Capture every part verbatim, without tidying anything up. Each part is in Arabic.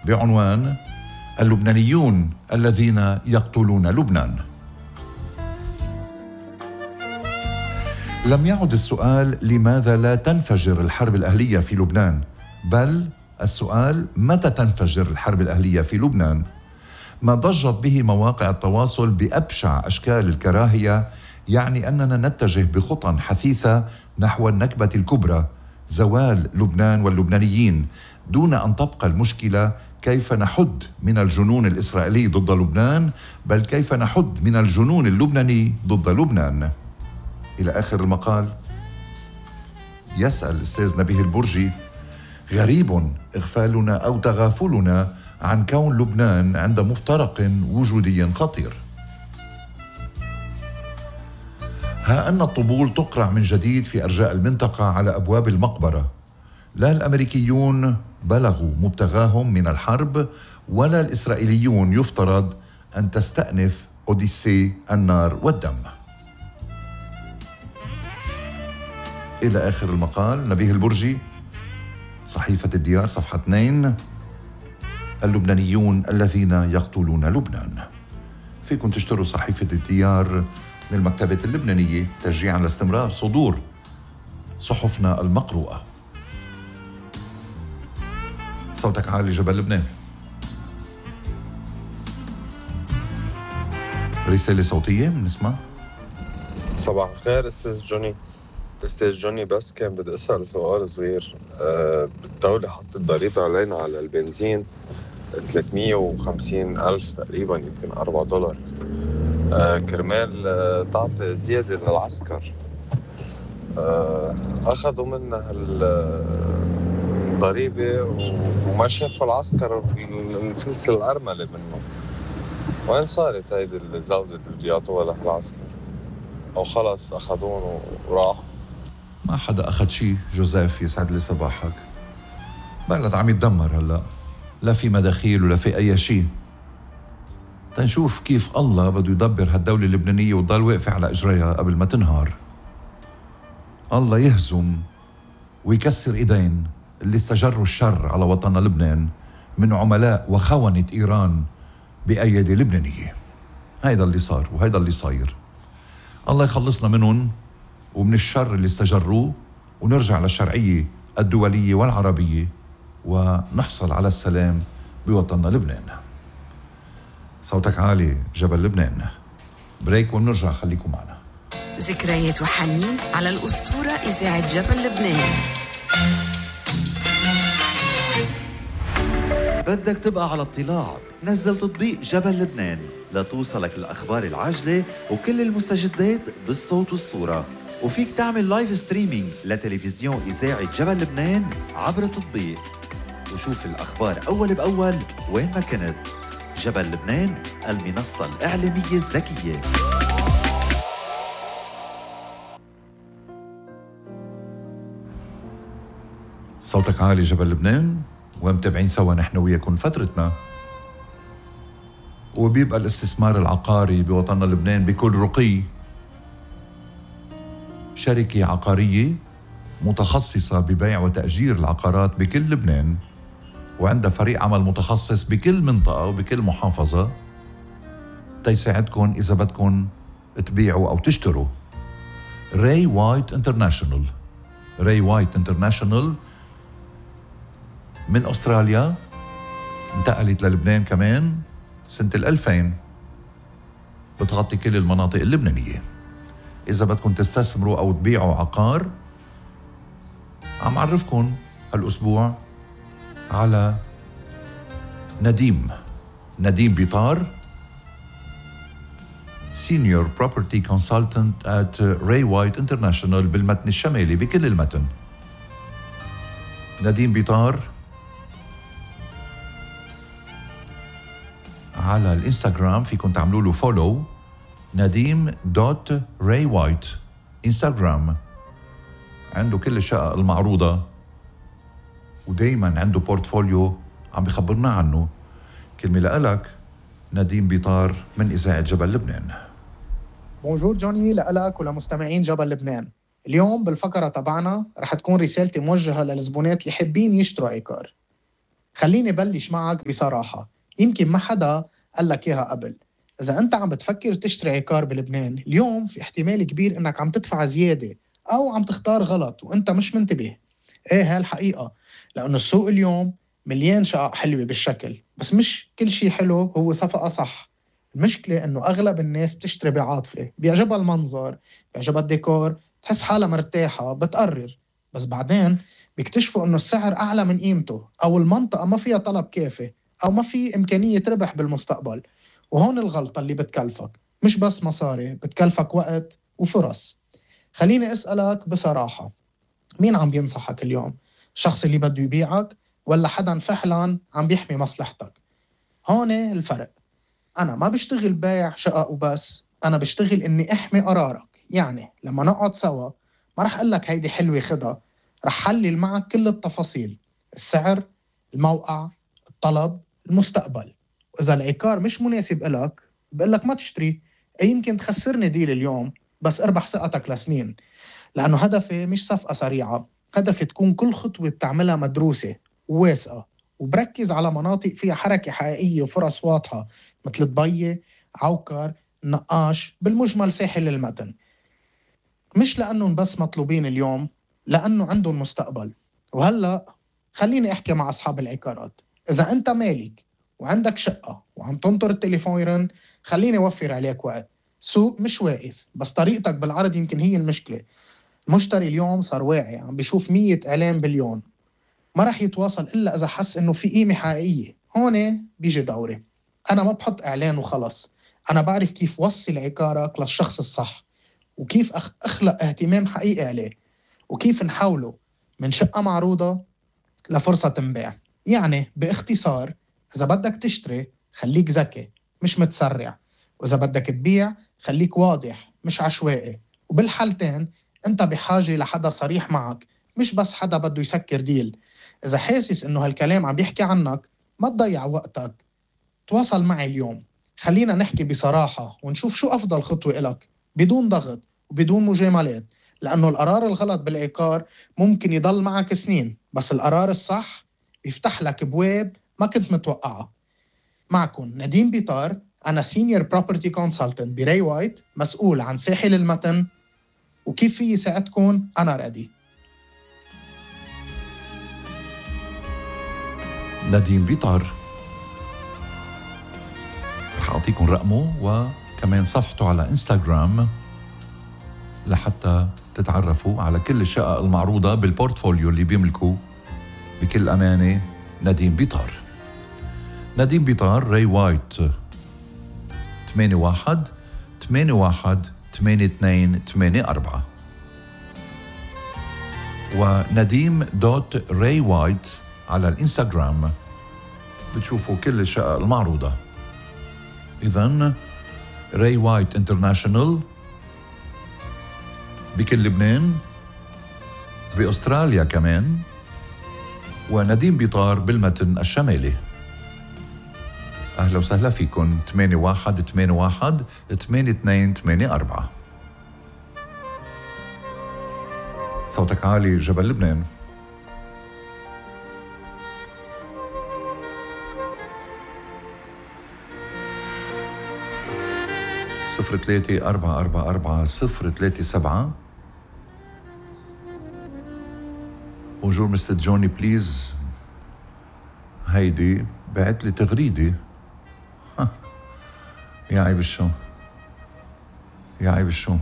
بعنوان اللبنانيون الذين يقتلون لبنان. لم يعد السؤال لماذا لا تنفجر الحرب الأهلية في لبنان، بل السؤال متى تنفجر الحرب الأهلية في لبنان. ما ضجت به مواقع التواصل بأبشع أشكال الكراهية يعني أننا نتجه بخطى حثيثة نحو النكبة الكبرى، زوال لبنان واللبنانيين، دون أن تبقى المشكلة كيف نحد من الجنون الإسرائيلي ضد لبنان، بل كيف نحد من الجنون اللبناني ضد لبنان. إلى آخر المقال. يسأل الأستاذ نبيه البرجي: غريب إغفالنا أو تغافلنا عن كون لبنان عند مفترق وجودي خطير. ها أن الطبول تقرع من جديد في أرجاء المنطقة على أبواب المقبرة. لا الأمريكيون بلغوا مبتغاهم من الحرب، ولا الإسرائيليون يفترض أن تستأنف أوديسي النار والدم. إلى آخر المقال. نبيه البرجي، صحيفة الديار، صفحة اثنين: اللبنانيون الذين يقتلون لبنان. فيكم تشتروا صحيفة الديار من المكتبة اللبنانية تشجيعا لاستمرار صدور صحفنا المقروءة. صوتك عالي جبل لبنان. رسالة صوتية بنسمع. صباح الخير أستاذ جوني. أستاذ جوني، بس كان بدي أسأل سؤال صغير. أه الدولة حطت ضريبة علينا على البنزين ثلاثمية وخمسين ألف تقريبا، يمكن أربعة دولار، أه كرمال أه تعطي زيادة للعسكر. أه أخذوا منا هالضريبة وما شافوا العسكر الفلس الأرملة منه. وين صارت هيدي الزودة اللي بده يعطوها لهالعسكر؟ أو خلص أخذون وراحوا؟ ما حدا أخذ شيء جوزيف، يسعد لي صباحك. بلد عم يتدمر هلأ، لا في مداخيل ولا في أي شيء. تنشوف كيف الله بده يدبر هالدولة اللبنانية وتضل واقفة على إجريها قبل ما تنهار. الله يهزم ويكسر إيدين اللي استجروا الشر على وطننا لبنان من عملاء وخونة إيران بأيدي لبنانية. هيدا اللي صار وهيدا اللي صاير. الله يخلصنا منهم ومن الشر اللي استجروه، ونرجع للشرعية الدولية والعربية ونحصل على السلام بوطننا لبنان. صوتك عالي جبل لبنان. بريك ونرجع، خليكم معنا. ذكريات وحنين على الأسطورة إذاعة جبل لبنان. بدك تبقى على اطلاع؟ نزل تطبيق جبل لبنان لتوصلك الأخبار العاجلة وكل المستجدات بالصوت والصورة. وفيك تعمل لايف ستريمينج لتلفزيون إذاعة جبل لبنان عبر التطبيق، وشوف الأخبار أول بأول وين ما كنت. جبل لبنان، المنصة الإعلامية الذكية. صوتك عالي جبل لبنان، ومتابعين سوا نحن وياكم فترتنا. وبيبقى الاستثمار العقاري بوطننا لبنان بكل رقي. شركة عقارية متخصصة ببيع وتأجير العقارات بكل لبنان، وعندها فريق عمل متخصص بكل منطقة وبكل محافظة تيساعدكم إذا بدكم تبيعوا أو تشتروا. راي وايت انترناشونال. راي وايت انترناشونال من أستراليا، انتقلت للبنان كمان سنة الألفين، بتغطي كل المناطق اللبنانية. إذا بدكم تستثمروا أو تبيعوا عقار، عم عرفكم هالأسبوع على نديم نديم بيطار، Senior Property Consultant at Ray White International بالمتن الشمالي بكل المتن. نديم بيطار على الانستغرام، فيكم تعملوا له فولو، نديم دوت راي وايت انستغرام. عنده كل الشقق المعروضة، ودايما عنده بورتفوليو عم بيخبرنا عنه. كلمة لألك نديم بيطار من إذاعة جبل لبنان. بونجور جوني، لألك ولمستمعين جبل لبنان. اليوم بالفقرة تبعنا رح تكون رسالتي موجهة للزبونات اللي حابين يشتروا عقار. خليني بلش معك بصراحة، يمكن ما حدا قال لك إياها قبل. إذا أنت عم بتفكر تشتري عقار بلبنان اليوم، في احتمال كبير إنك عم تدفع زيادة أو عم تختار غلط وأنت مش منتبه. إيه هالحقيقة، لأنه السوق اليوم مليان شقق حلوة بالشكل، بس مش كل شي حلو هو صفقة صح. المشكلة إنه أغلب الناس بتشتري بعاطفة، بيعجبها المنظر، بيعجبها الديكور، تحس حالها مرتاحة بتقرر، بس بعدين بيكتشفوا إنه السعر أعلى من قيمته، أو المنطقة ما فيها طلب كافي، أو ما في إمكانية ربح بالمستقبل. وهون الغلطة اللي بتكلفك مش بس مصاري، بتكلفك وقت وفرص. خليني أسألك بصراحة، مين عم بينصحك اليوم؟ الشخص اللي بده يبيعك ولا حدا فعلا عم بيحمي مصلحتك؟ هون الفرق. أنا ما بشتغل بايع شقق وبس، أنا بشتغل إني أحمي قرارك. يعني لما نقعد سوا ما رح أقلك هيدي حلوة خدها، رح حلل معك كل التفاصيل: السعر، الموقع، الطلب، المستقبل. وإذا العقار مش مناسب إلك بقلك ما تشتري. أي يمكن تخسرني ديل اليوم بس اربح ثقتك لسنين. لأنه هدفي مش صفقة سريعة، هدفي تكون كل خطوة بتعملها مدروسة وواثقة، وبركز على مناطق فيها حركة حقيقية وفرص واضحة، مثل الضية، عوكر، نقاش، بالمجمل ساحل المتن. مش لأنهم بس مطلوبين اليوم، لأنه عندهم مستقبل. وهلأ خليني أحكي مع أصحاب العقارات. إذا أنت مالك وعندك شقة وعم تنطر التليفون يرن، خليني أوفر عليك وقت. سوق مش واقف، بس طريقتك بالعرض يمكن هي المشكلة. المشتري اليوم صار واعي، عم بيشوف مية إعلان باليوم، ما رح يتواصل إلا إذا حس إنه في قيمة حقيقية. هون بيجي دوري. أنا ما بحط إعلان وخلص، أنا بعرف كيف وصل عقارك للشخص الصح، وكيف أخ- أخلق اهتمام حقيقي عليه، وكيف نحوله من شقة معروضة لفرصة تنباع. يعني باختصار، إذا بدك تشتري خليك ذكي مش متسرع، وإذا بدك تبيع خليك واضح مش عشوائي. وبالحالتين أنت بحاجة لحدا صريح معك، مش بس حدا بده يسكر ديل. إذا حاسس إنه هالكلام عم بيحكي عنك، ما تضيع وقتك، تواصل معي اليوم. خلينا نحكي بصراحة ونشوف شو أفضل خطوة إلك، بدون ضغط وبدون مجاملات. لأنه القرار الغلط بالعقار ممكن يضل معك سنين، بس القرار الصح بيفتح لك بواب ما كنت متوقعها. معكم نديم بيطار، أنا سينيور بروبرتي كونسلتنت براي وايت، مسؤول عن ساحل المتن. وكيف في يساعدكم؟ أنا رادي. نديم بيطار رح أعطيكم رقمه وكمان صفحته على إنستغرام لحتى تتعرفوا على كل الشقق المعروضة بالبورتفوليو اللي بيملكوا بكل أمانة. نديم بيطار نديم بيطار راي وايت ثمانية واحد ثمانية واحد ثمانية اثنين ثمانية أربعة ونديم دوت راي وايت على الإنستغرام بتشوفوا كل الشقق المعروضة. إذن راي وايت انترناشونال بكل لبنان، بأستراليا كمان، ونديم بيطار بالمتن الشمالي. أهلا وسهلا فيكم. ثمانية واحد ثمانية واحد ثمانية اثنين ثمانية أربعة. صوتك عالي جبل لبنان. صفر ثلاثة أربعة أربعة أربعة صفر ثلاثة سبعة. بونجور مستر جوني بليز، هيدي بعت لي تغريدة. يا عيب الشو، يا عيب الشو،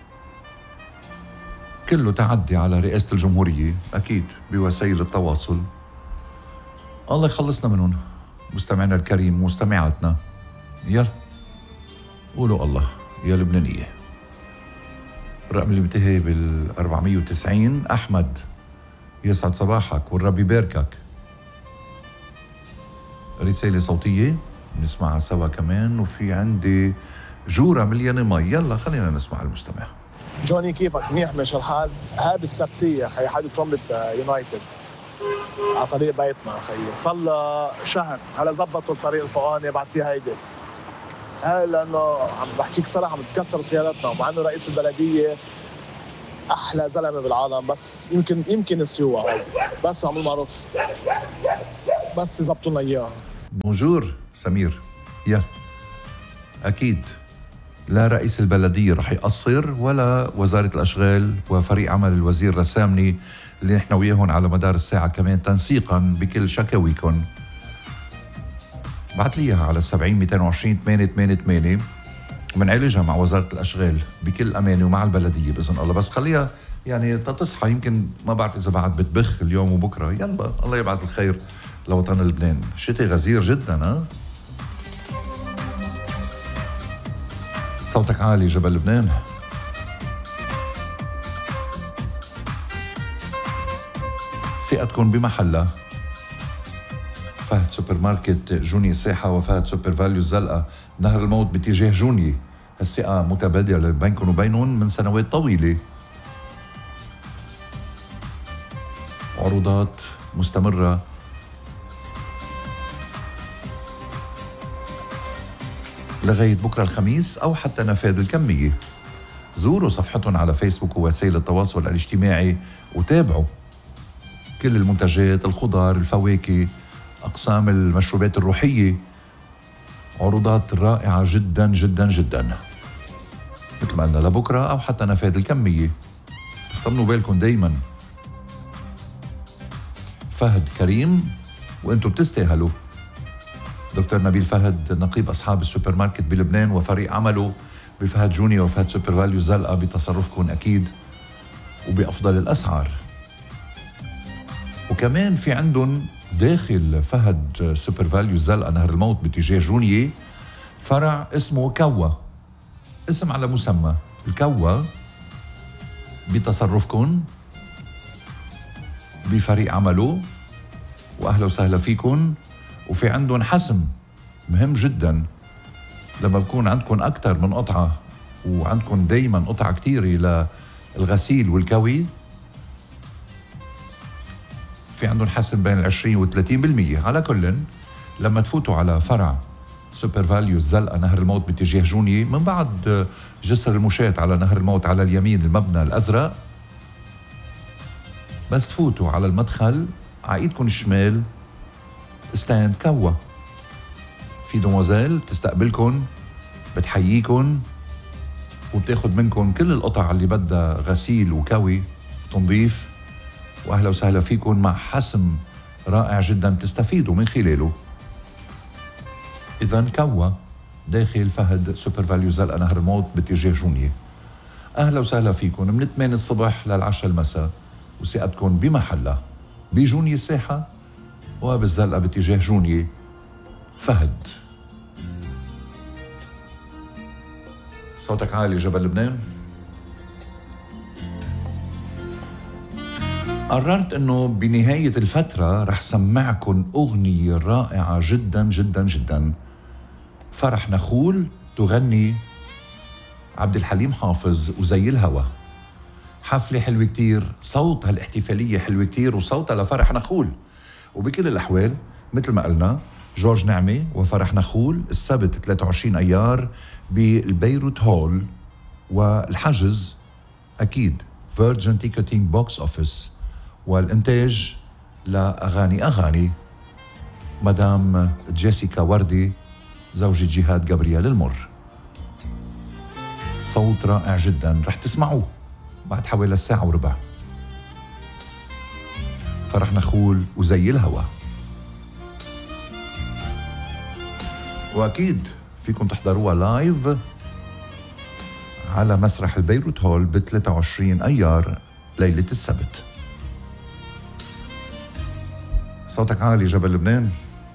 كله تعدي على رئاسة الجمهورية أكيد بوسائل التواصل. الله يخلصنا منهم مستمعنا الكريم ومستمعاتنا. يلا قولوا الله يا لبنانية. الرقم اللي منتهي بال أربعمية وتسعين. أحمد يسعد صباحك والرب يباركك. رسالة صوتية نسمعها سوا كمان. وفي عندي جورة مليانة مي. يلا خلينا نسمع المستمع. جوني كيفك؟ منيح ماشي الحال. هاي بالسبتية خي حد ترمت يونايتد على طريق بيتنا خي، صار شهر هلا زبطوا الطريق الفوقاني. بعد فيها هيدي هاي لانه عم بحكيك صراحه متكسر سيارتنا، ومع انه رئيس البلديه احلى زلمه بالعالم، بس يمكن يمكن نسيوها هاي، بس عملوا معروف. بس يزبطوا لنا اياها. بونجور سمير. يا أكيد لا رئيس البلدية رح يقصر ولا وزارة الأشغال وفريق عمل الوزير رسامني اللي نحن وياهم على مدار الساعة كمان تنسيقا بكل شكاويكم. بعت لي إياها على السبعين مئتين وعشرين ثمانية ثمانية ثمانية ومنعالجها مع وزارة الأشغال بكل أمانة ومع البلدية بإذن الله. بس خليها يعني تصحى، يمكن ما بعرف إذا بعد بتبخ اليوم وبكرة. يلا الله يبعث الخير لوطن لبنان. شتي غزير جدا. ها صوتك عالي جبل لبنان. ثقتكم بمحلها. فهد سوبر ماركت جوني ساحة وفهد سوبر فاليو الزلقة نهر الموت باتجاه جوني. الثقة متبادلة بينكم وبينهم من سنوات طويلة. عروضات مستمرة لغاية بكرة الخميس أو حتى نفاذ الكمية. زوروا صفحتهم على فيسبوك ووسائل التواصل الاجتماعي وتابعوا كل المنتجات، الخضار، الفواكه، أقسام المشروبات الروحية. عروضات رائعة جدا جدا جدا مثل ما قلنا لبكرة أو حتى نفاذ الكمية. بس طمنوا بالكم دايما، فهد كريم وانتم بتستاهلوا. دكتور نبيل فهد نقيب أصحاب السوبر ماركت بلبنان وفريق عمله بفهد جوني وفهد سوبر فاليو الزلقة بتصرفكم أكيد وبأفضل الأسعار. وكمان في عندهم داخل فهد سوبر فاليو الزلقة نهر الموت باتجاه جونية فرع اسمه كوا، اسم على مسمى. الكوا بتصرفكم بفريق عمله وأهلا وسهلا فيكم. وفي عندهم حسم مهم جدا لما بكون عندكم أكثر من قطعة وعندكم دايما قطعة كتيرة للغسيل والكوي، في عندهم حسم بين العشرين والثلاثين بالمية. على كل لما تفوتوا على فرع سوبر فاليو الزلقة نهر الموت باتجاه جوني من بعد جسر المشاة على نهر الموت على اليمين المبنى الأزرق، بس تفوتوا على المدخل عايدكم الشمال ستاند كوا. في دوموزيل بتستقبلكم بتحييكم وبتاخد منكم كل القطع اللي بدها غسيل وكوي تنظيف. واهلا وسهلا فيكم مع حسم رائع جدا تستفيدوا من خلاله. اذا كوا داخل فهد سوبر فاليو زلقة نهر الموت باتجاه جونية. اهلا وسهلا فيكم من ثمانية الصبح للعشرة المساء وثقتكم بمحلها بجونية الساحة وبالزلقة باتجاه جونية. فهد صوتك عالي جبل لبنان. قررت انه بنهاية الفترة رح سمعكم اغنية رائعة جدا جدا جدا. فرح نخول تغني عبد الحليم حافظ وزي الهوى. حفلة حلوة كتير، صوت هالاحتفالية حلوة كتير وصوتها لفرح نخول. وبكل الأحوال مثل ما قلنا جورج نعمة وفرح نخول السبت ثلاثة وعشرين أيار بالبيروت هول، والحجز أكيد فيرجن تيكتينج بوكس أوفيس، والإنتاج لأغاني أغاني مدام جيسيكا وردي زوجة جهاد جابرييل المر. صوت رائع جدا رح تسمعوه بعد حوالي الساعة وربع. فرح نخول وزي الهوى. وأكيد فيكم تحضروها لايف على مسرح البيروت هول ب ثلاثة وعشرين أيار ليلة السبت. صوتك عالي جبل لبنان.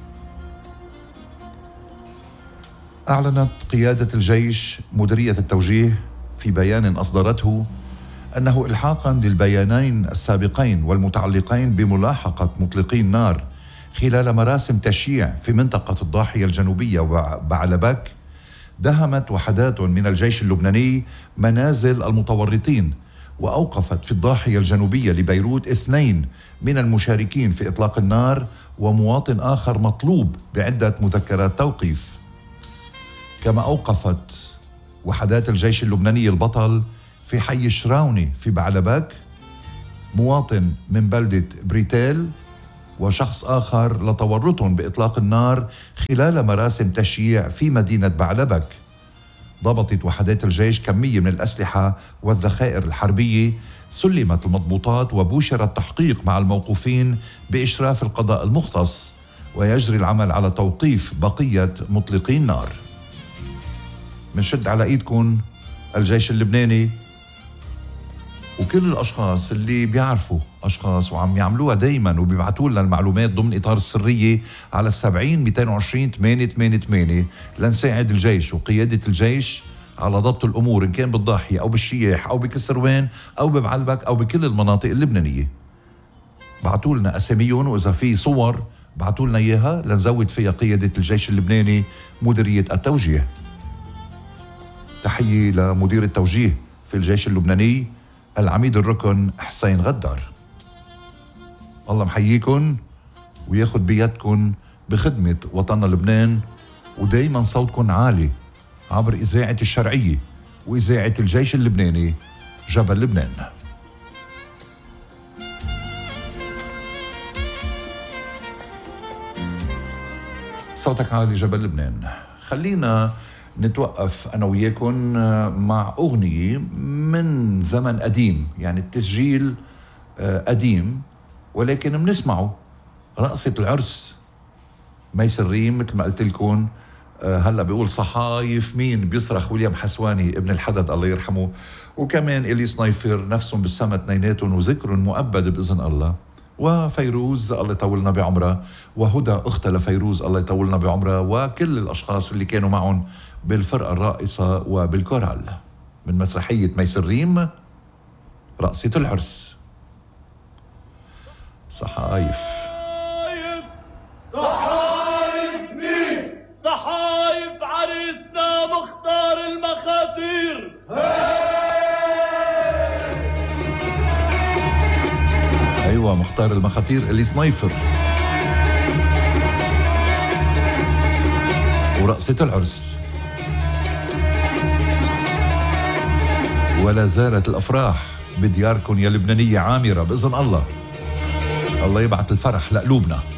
أعلنت قيادة الجيش مديرية التوجيه في بيان أصدرته أنه إلحاقاً للبيانين السابقين والمتعلقين بملاحقة مطلقي النار خلال مراسم تشييع في منطقة الضاحية الجنوبية وبعلبك، دهمت وحدات من الجيش اللبناني منازل المتورطين وأوقفت في الضاحية الجنوبية لبيروت اثنين من المشاركين في إطلاق النار ومواطن آخر مطلوب بعدة مذكرات توقيف. كما أوقفت وحدات الجيش اللبناني البطل في حي شراوني في بعلبك مواطن من بلدة بريتيل وشخص آخر لتورطهم بإطلاق النار خلال مراسم تشييع في مدينة بعلبك. ضبطت وحدات الجيش كمية من الأسلحة والذخائر الحربية، سلمت المضبوطات وبوشر التحقيق مع الموقوفين بإشراف القضاء المختص، ويجري العمل على توقيف بقية مطلقي النار. منشد على إيدكم الجيش اللبناني وكل الأشخاص اللي بيعرفوا أشخاص وعم يعملوها دايما وبيبعتوا لنا المعلومات ضمن إطار السرية على السبعين مئتين وعشرين ثمانية ثمانية ثمانية لنساعد الجيش وقيادة الجيش على ضبط الأمور، إن كان بالضاحية أو بالشياح أو بكسروان أو ببعلبك أو بكل المناطق اللبنانية. بعتوا لنا أساميهم، وإذا في صور بعتوا لنا إياها لنزود فيها قيادة الجيش اللبناني مديرية التوجيه. تحية لمدير التوجيه في الجيش اللبناني العميد الركن حسين غدار. الله محييكن وياخد بيدكن بخدمة وطننا لبنان، ودايما صوتكن عالي عبر إذاعة الشرعية وإذاعة الجيش اللبناني جبل لبنان. صوتك عالي جبل لبنان. خلينا نتوقف أنا وياكم مع أغنية من زمن قديم، يعني التسجيل قديم ولكن بنسمعه، رقصة العرس ميس الريم مثل ما قلت لكم. هلا بيقول صحايف مين بيصرخ ويليام حسواني ابن الحدد الله يرحمه، وكمان إلي سنايفر نفسهم بالسما اثنيناتهم وذكر مؤبد بإذن الله، وفيروز الله يطولنا بعمرها، وهدى أختها لفيروز الله يطولنا بعمرها، وكل الأشخاص اللي كانوا معهم بالفرقة الرائصة وبالكورال من مسرحية ميس الريم رقصة العرس. صحايف صحايف مين؟ صحايف عريسنا مختار المخاطير. أيوة مختار المخاطير اللي سنايفر، ورقصة العرس. ولا زالت الأفراح بدياركم يا لبنانية عامرة بإذن الله. الله يبعث الفرح لقلوبنا.